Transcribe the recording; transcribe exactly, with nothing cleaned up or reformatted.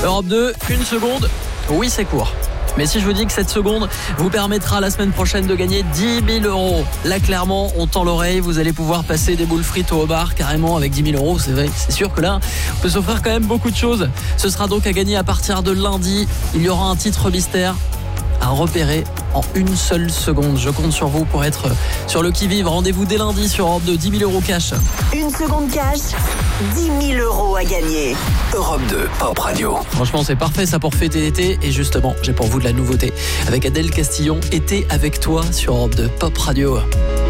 Europe deux, une seconde, oui c'est court. Mais si je vous dis que cette seconde vous permettra la semaine prochaine de gagner dix mille euros, là clairement on tend l'oreille, vous allez pouvoir passer des boules frites au bar carrément avec dix mille euros, c'est vrai, c'est sûr que là on peut s'offrir quand même beaucoup de choses. Ce sera donc à gagner à partir de lundi, il y aura un titre mystère à repérer en une seule seconde. Je compte sur vous pour être sur le qui-vive. Rendez-vous dès lundi sur Europe deux, dix mille euros cash. Une seconde cash, dix mille euros à gagner. Europe deux, Pop Radio. Franchement, c'est parfait ça pour fêter l'été. Et justement, j'ai pour vous de la nouveauté avec Adèle Castillon. Été avec toi sur Europe deux, Pop Radio.